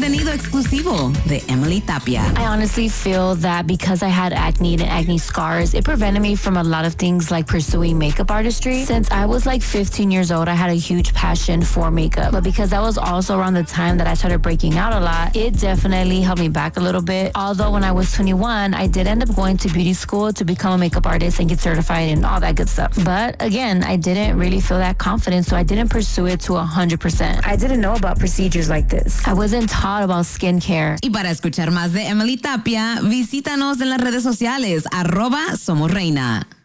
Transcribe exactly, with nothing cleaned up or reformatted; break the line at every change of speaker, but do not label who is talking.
contenido exclusivo de Emily Tapia.
I honestly feel that because I had acne and acne scars, it prevented me from a lot of things like pursuing makeup artistry. Since I was like fifteen years old, I had a huge passion for makeup. But because that was also around the time that I started breaking out a lot, it definitely held me back a little bit. Although when I was twenty-one, I did end up going to beauty school to become a makeup artist and get certified and all that good stuff. But again, I didn't really feel that confident, so I didn't pursue it to one hundred percent. I didn't know about procedures like this. I wasn't taught about skincare.
Y para escuchar más de Emily Tapia, visítanos en las redes sociales, arroba Somos Reina.